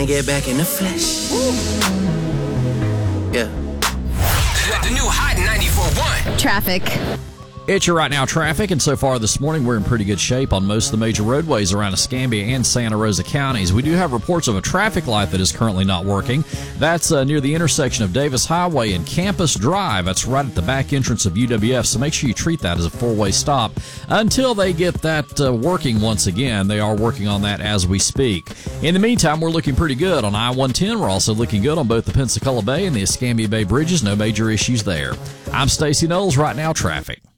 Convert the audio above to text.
Get back in the flesh. Yeah. The new Hot 94.1. Traffic. It's your Right Now traffic, and so far this morning we're in pretty good shape on most of the major roadways around Escambia and Santa Rosa counties. We do have reports of a traffic light that is currently not working. That's near the intersection of Davis Highway and Campus Drive. That's right at the back entrance of UWF, so make sure you treat that as a four-way stop until they get that working once again. They are working on that as we speak. In the meantime, we're looking pretty good on I-110. We're also looking good on both the Pensacola Bay and the Escambia Bay bridges. No major issues there. I'm Stacey Knowles, Right Now Traffic.